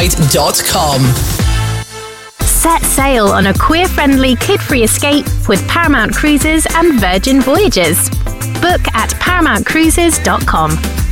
paramountcruiseguide.com. Set sail on a queer-friendly, kid-free escape with Paramount Cruises and Virgin Voyages. Book at paramountcruises.com.